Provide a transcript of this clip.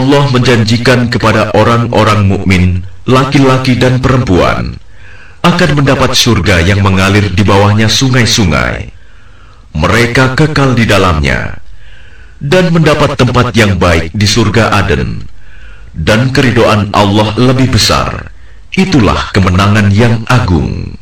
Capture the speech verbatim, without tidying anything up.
Allah menjanjikan kepada orang-orang mukmin, laki-laki dan perempuan, akan mendapat surga yang mengalir di bawahnya sungai-sungai. Mereka kekal di dalamnya dan mendapat tempat yang baik di surga Aden. Dan keridhaan Allah lebih besar. Itulah kemenangan yang agung.